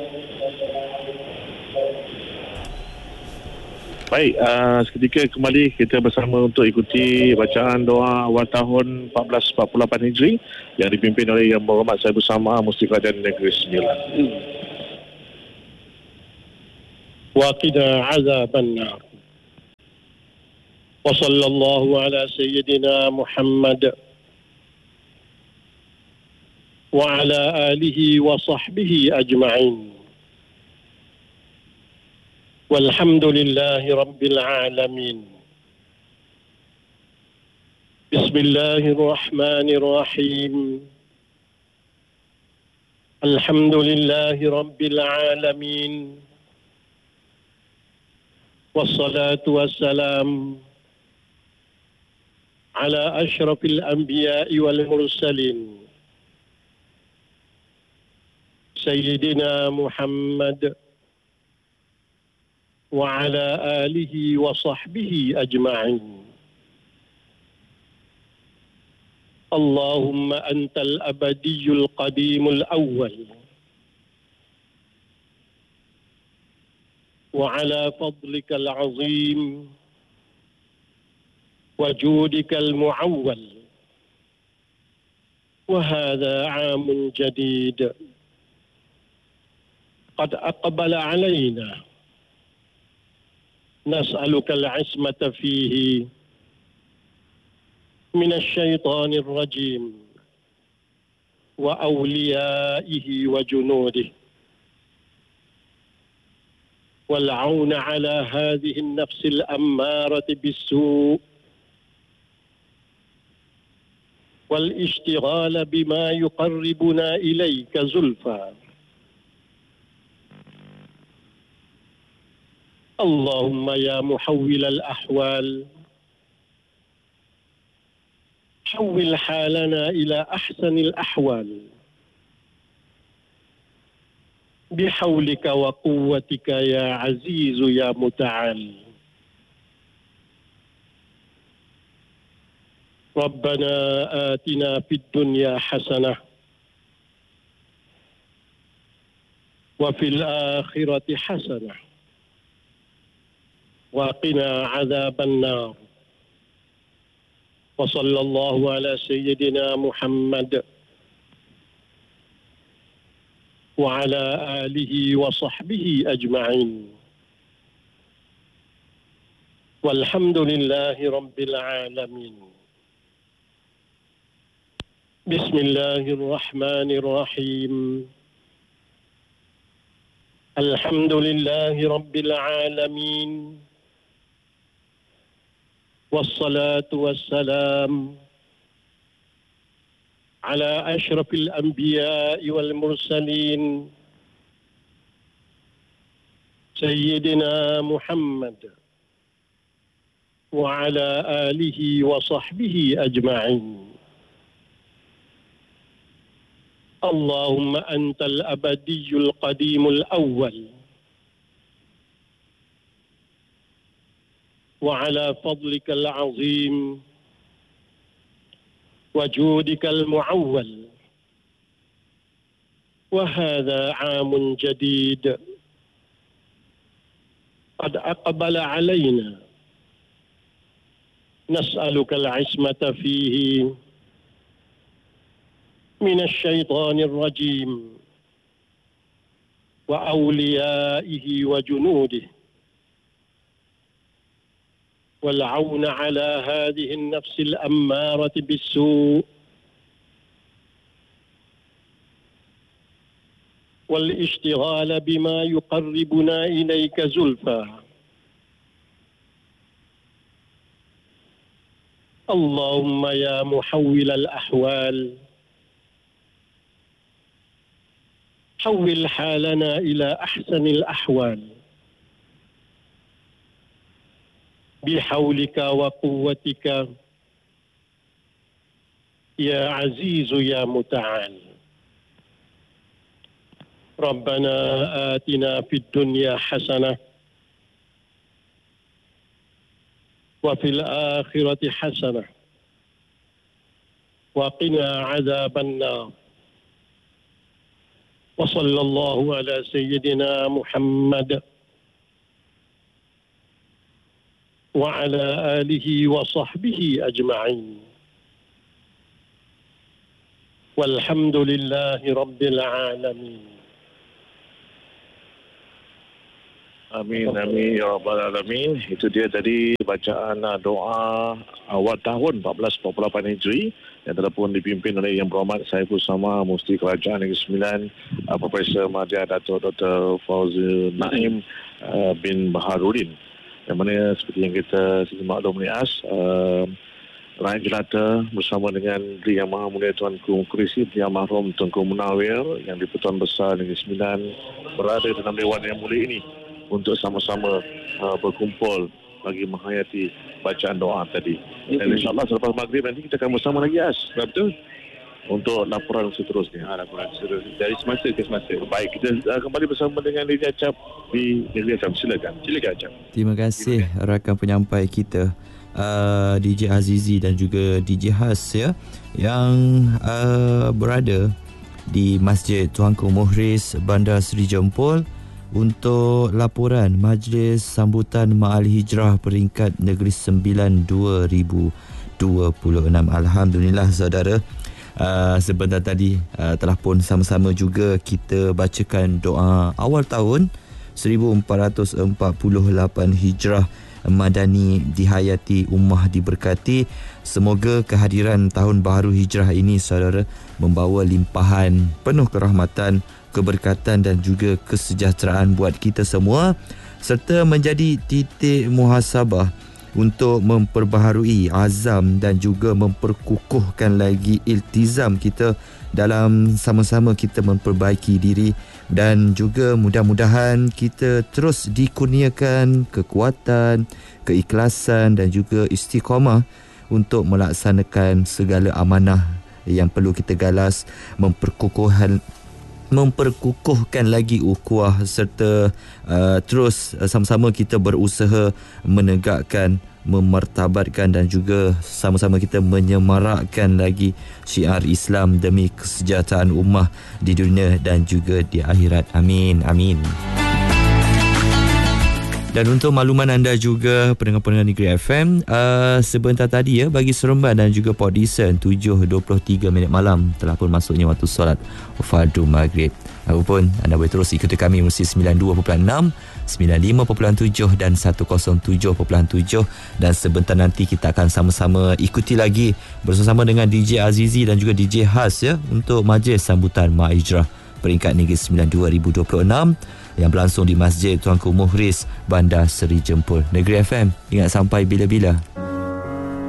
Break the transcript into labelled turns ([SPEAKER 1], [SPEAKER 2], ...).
[SPEAKER 1] Baik, seketika kembali kita bersama untuk ikuti bacaan doa awal tahun 1448 Hijri yang dipimpin oleh Yang Berhormat Saya Bersama Mufti Kerajaan Negeri Sembilan.
[SPEAKER 2] وقنا عذاب النار وصلى الله على سيدنا محمد وعلى آله وصحبه أجمعين والحمد لله رب العالمين. بسم الله الرحمن الرحيم. الحمد لله رب العالمين والصلاة والسلام على أشرف الأنبياء والمرسلين سيدنا محمد وعلى آله وصحبه أجمعين. اللهم أنت الأبدي القديم الأول وعلى فضلك العظيم وجودك المعول وهذا عام جديد قد أقبل علينا نسألك العصمة فيه من الشيطان الرجيم وأوليائه وجنوده والعون على هذه النفس الأمارة بالسوء والاشتغال بما يقربنا إليك زلفى. اللهم يا محول الأحوال حول حالنا إلى أحسن الأحوال بحولك وقوتك يا عزيز يا متعال. ربنا آتنا في الدنيا حسنة وفي الآخرة حسنة وقنا عذاب النار. وصلى الله على سيدنا محمد وعلى آله وصحبه أجمعين والحمد لله رب العالمين. بسم الله الرحمن الرحيم. الحمد لله رب العالمين والصلاة والسلام على أشرف الأنبياء والمرسلين سيدنا محمد وعلى آله وصحبه أجمعين. اللهم أنت الأبدي القديم الأول وعلى فضلك العظيم وجودك المعول وهذا عام جديد قد أقبل علينا نسألك العصمة فيه من الشيطان الرجيم وأوليائه وجنوده والعون على هذه النفس الأمارة بالسوء والاشتغال بما يقربنا إليك زلفى. اللهم يا محول الأحوال حول حالنا إلى أحسن الأحوال بحولك وقوتك يا عزيز يا متعال. ربنا آتنا في الدنيا حسنة وفي الآخرة حسنة وقنا عذاب النار. Wa sallallahu ala sayyidina Muhammad wa ala alihi wa sahbihi ajma'in. Walhamdulillahi rabbil alamin.
[SPEAKER 1] Amin, amin, ya rabbal alamin. Itu dia tadi bacaan doa awal tahun 1448 Hijri yang telah pun dipimpin oleh Yang Berhormat Saiful Sama Mufti Kerajaan Negeri Sembilan, Profesor Madya Dato' Dr. Fauzi Naim bin Baharudin. Yang mana seperti yang kita maklum ni rakyat jelata bersama dengan Yang Maha Mulia Tuanku Mukrisi, Yang Mahrum Tuanku Munawir, yang di-Pertuan Besar Negeri Sembilan berada dalam Dewan yang mulia ini untuk sama-sama berkumpul bagi menghayati bacaan doa tadi. Dan insyaAllah selepas maghrib nanti kita akan bersama lagi betul? Untuk laporan seterusnya.
[SPEAKER 3] Laporan seterusnya dari semasa ke semasa.
[SPEAKER 1] Baik, kita kembali bersama dengan DJ Acap di Negeri Acap. Silakan Acap.
[SPEAKER 4] Terima kasih rakan penyampai kita DJ Azizi dan juga DJ Has ya, yang berada di Masjid Tuanku Mukhris Bandar Seri Jempol untuk laporan Majlis Sambutan Ma'al Hijrah Peringkat Negeri Sembilan 2026. Alhamdulillah saudara, sebentar tadi telah pun sama-sama juga kita bacakan doa awal tahun 1448 Hijrah Madani, dihayati, ummah diberkati. Semoga kehadiran tahun baru Hijrah ini saudara membawa limpahan penuh kerahmatan, keberkatan dan juga kesejahteraan buat kita semua, serta menjadi titik muhasabah untuk memperbaharui azam dan juga memperkukuhkan lagi iltizam kita dalam sama-sama kita memperbaiki diri, dan juga mudah-mudahan kita terus dikurniakan kekuatan, keikhlasan dan juga istiqamah untuk melaksanakan segala amanah yang perlu kita galas, memperkukuhkan lagi ukhuwah, serta terus sama-sama kita berusaha menegakkan, memartabatkan dan juga sama-sama kita menyemarakkan lagi syiar Islam demi kesejahteraan ummah di dunia dan juga di akhirat. Amin, amin. Dan untuk makluman anda juga pendengar-pendengar Negeri FM, sebentar tadi ya, bagi Seremban dan juga Port Dickson 7.23 malam telah pun masuknya waktu solat fardu maghrib. Apapun, anda boleh terus ikuti kami mesti 92.6, 95.7 dan 107.7, dan sebentar nanti kita akan sama-sama ikuti lagi bersama dengan DJ Azizi dan juga DJ Has ya, untuk Majlis Sambutan Ma'al Hijrah Peringkat Negeri Sembilan 2026 yang berlangsung di Masjid Tuanku Mukhris Bandar Seri Jempol. Negeri FM, ingat sampai bila-bila.